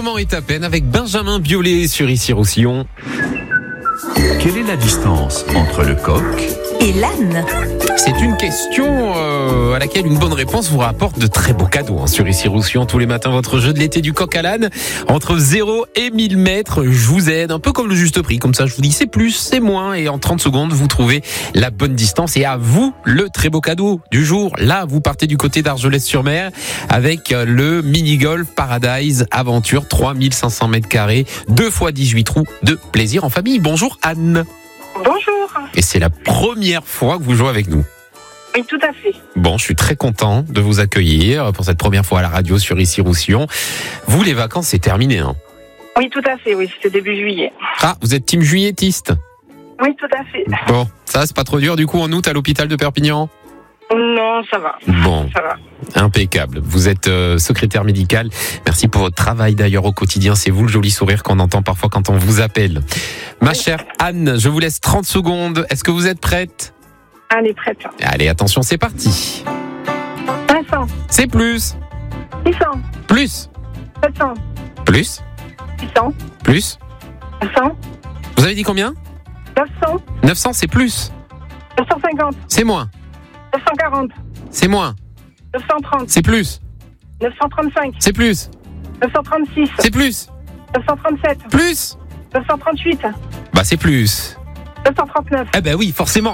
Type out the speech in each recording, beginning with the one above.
Comment est ta peine avec Benjamin Biolay sur Issy-Roussillon. Quelle est la distance entre le coq et l'âne? C'est une question à laquelle une bonne réponse vous rapporte de très beaux cadeaux sur Issy-Roussillon. Tous les matins, votre jeu de l'été du coq à l'âne. Entre 0 et 1000 mètres, je vous aide. Un peu comme le juste prix. Comme ça, je vous dis c'est plus, c'est moins. Et en 30 secondes, vous trouvez la bonne distance. Et à vous, le très beau cadeau du jour. Là, vous partez du côté d'Argelès-sur-Mer avec le mini-golf Paradise Aventure. 3500 mètres carrés, 2 x 18 trous de plaisir en famille. Bonjour Anne. Bonjour. Et c'est la première fois que vous jouez avec nous. Oui, tout à fait. Bon, je suis très content de vous accueillir pour cette première fois à la radio sur Issy-Roussillon. Vous, les vacances, c'est terminé, hein? Oui, tout à fait, oui, c'était début juillet. Ah, vous êtes team juillettiste? Oui, tout à fait. Bon, ça, c'est pas trop dur, du coup, en août, à l'hôpital de Perpignan? Non, ça va. Bon, ça va. Impeccable. Vous êtes secrétaire médical. Merci pour votre travail d'ailleurs au quotidien. C'est vous le joli sourire qu'on entend parfois quand on vous appelle. Ma chère Anne, je vous laisse 30 secondes. Est-ce que vous êtes prête? Allez, prête. Allez, attention, c'est parti. 500. C'est plus. 600. Plus. 700. Plus. 600. Plus. 900. Vous avez dit combien? 900. 900, c'est plus. 950. C'est moins. 940. C'est moins. 930. C'est plus. 935. C'est plus. 936. C'est plus. 937. Plus. 938. Bah, c'est plus. 939. Eh ben oui, forcément.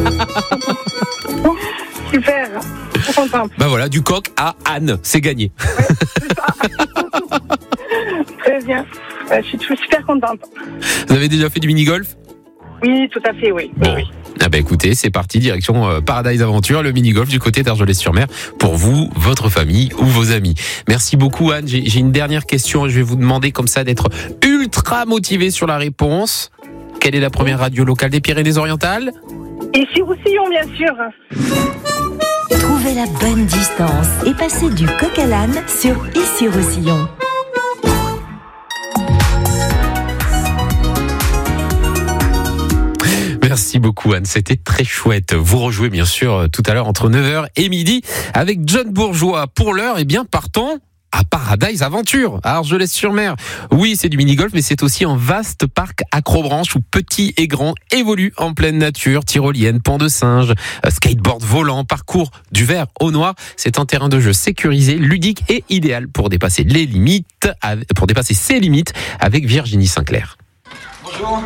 Super. Trop contente. Bah voilà, du coq à Anne, c'est gagné. Ouais, c'est ça. Très bien. Je suis super contente. Vous avez déjà fait du mini-golf? Oui, tout à fait, oui. Bon. Oui. Ah bah écoutez, c'est parti, direction Paradise Aventure, le mini-golf du côté d'Argelès-sur-Mer, pour vous, votre famille ou vos amis. Merci beaucoup Anne, j'ai une dernière question, je vais vous demander comme ça d'être ultra motivé sur la réponse. Quelle est la première radio locale des Pyrénées-Orientales? Issy-Roussillon, bien sûr. Trouvez la bonne distance et passez du coq à l'âne sur Issy-Roussillon. Merci beaucoup Anne, c'était très chouette. Vous rejouez bien sûr tout à l'heure entre 9h et midi avec John Bourgeois. Pour l'heure, eh bien partons à Paradise Aventure, à Argelès-sur-Mer. Oui, c'est du mini-golf, mais c'est aussi un vaste parc acrobranche où petits et grands évoluent en pleine nature. Tyrolienne, pont de singe, skateboard volant, parcours du vert au noir. C'est un terrain de jeu sécurisé, ludique et idéal pour dépasser ses limites avec Virginie Sinclair. Bonjour.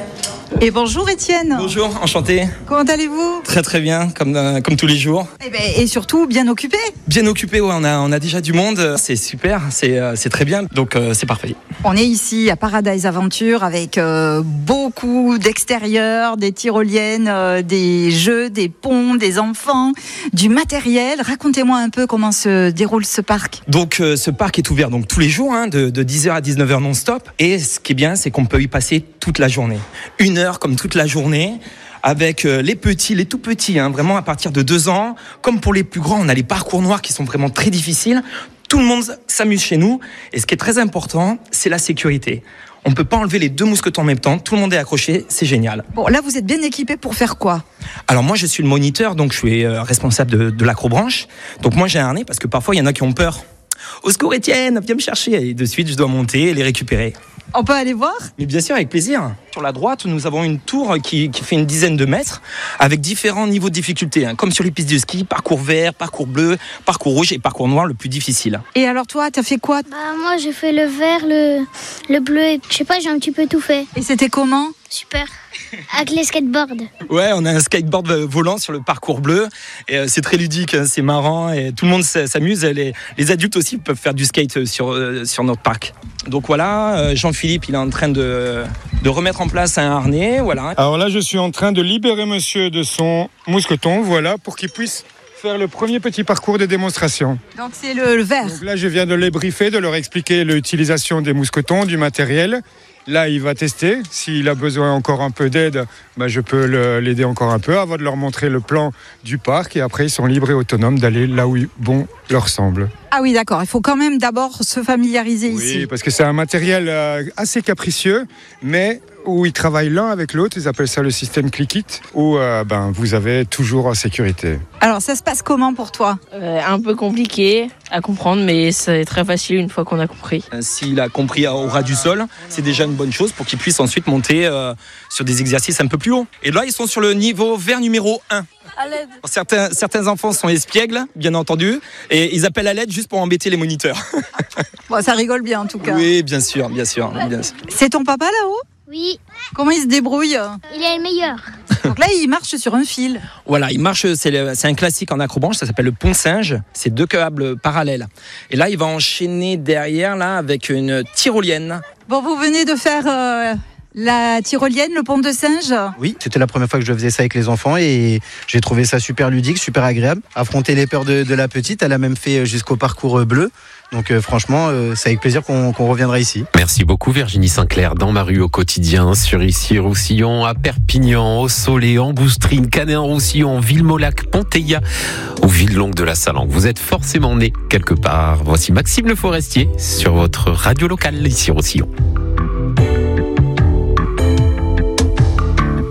Et bonjour Étienne. Bonjour, enchanté. Comment allez-vous? Très très bien, comme tous les jours. Et surtout bien occupé. Bien occupé, ouais, on a déjà du monde, c'est super, c'est très bien, donc c'est parfait. On est ici à Paradise Aventure avec beaucoup d'extérieur, des tyroliennes, des jeux, des ponts, des enfants, du matériel. Racontez-moi un peu comment se déroule ce parc. Donc ce parc est ouvert donc tous les jours, de 10h à 19h non-stop. Et ce qui est bien, c'est qu'on peut y passer toute la journée. 1 heure comme toute la journée. Avec les petits, les tout petits, vraiment à partir de 2 ans. Comme pour les plus grands, on a les parcours noirs qui sont vraiment très difficiles. Tout le monde s'amuse chez nous. Et ce qui est très important, c'est la sécurité. On ne peut pas enlever les 2 mousquetons en même temps. Tout le monde est accroché, c'est génial. Bon, là, vous êtes bien équipé pour faire quoi? Alors moi, je suis le moniteur, donc je suis responsable de l'acrobranche. Donc moi, j'ai un harnais parce que parfois, il y en a qui ont peur. Au secours, Étienne, viens me chercher. Et de suite, je dois monter et les récupérer. On peut aller voir? Mais bien sûr, avec plaisir. Sur la droite, nous avons une tour qui fait une dizaine de mètres avec différents niveaux de difficulté. Comme sur les pistes de ski, parcours vert, parcours bleu, parcours rouge et parcours noir le plus difficile. Et alors toi, t'as fait quoi? Moi, j'ai fait le vert, le bleu et je sais pas, j'ai un petit peu tout fait. Et c'était comment? Super. Avec les skateboards. Ouais, on a un skateboard volant sur le parcours bleu et c'est très ludique, c'est marrant et tout le monde s'amuse. Les adultes aussi peuvent faire du skate sur notre parc. Donc voilà, Jean-Philippe, il est en train de remettre en place un harnais, voilà. Alors là, je suis en train de libérer monsieur de son mousqueton, voilà, pour qu'il puisse faire le premier petit parcours de démonstration. Donc c'est le vert. Donc là, je viens de les briefer, de leur expliquer l'utilisation des mousquetons, du matériel. Là, il va tester. S'il a besoin encore un peu d'aide, je peux l'aider encore un peu avant de leur montrer le plan du parc. Et après, ils sont libres et autonomes d'aller là où bon leur semble. Ah oui, d'accord. Il faut quand même d'abord se familiariser ici. Oui, parce que c'est un matériel assez capricieux, mais où ils travaillent l'un avec l'autre. Ils appellent ça le système click-it, où vous avez toujours en sécurité. Alors, ça se passe comment pour toi ? Un peu compliqué à comprendre, mais c'est très facile une fois qu'on a compris. S'il a compris au ras du sol, c'est déjà une bonne chose pour qu'il puisse ensuite monter sur des exercices un peu plus hauts. Et là, ils sont sur le niveau vert numéro 1. À l'aide. Certains enfants sont espiègles, bien entendu, et ils appellent à l'aide juste pour embêter les moniteurs. Bon, ça rigole bien en tout cas. Oui, bien sûr. C'est ton papa là-haut ? Oui, Comment il se débrouille ? il est le meilleur. Donc là, il marche sur un fil. Voilà, il marche, c'est un classique en acrobranche, ça s'appelle le pont-singe, c'est 2 câbles parallèles. Et là, il va enchaîner derrière là avec une tyrolienne. Bon, vous venez de faire la tyrolienne, le pont de singe ? Oui, c'était la première fois que je faisais ça avec les enfants et j'ai trouvé ça super ludique, super agréable. Affronter les peurs de la petite, elle a même fait jusqu'au parcours bleu. Donc franchement, c'est avec plaisir qu'on reviendra ici. Merci beaucoup Virginie Sinclair. Dans ma rue au quotidien, sur Issy-Roussillon, à Perpignan, au Soleil, en Boustrine, Canet-en-Roussillon, Villemolac, Ponteilla ou Villelongue de la Salanque. Vous êtes forcément né quelque part. Voici Maxime Le Forestier sur votre radio locale Issy-Roussillon.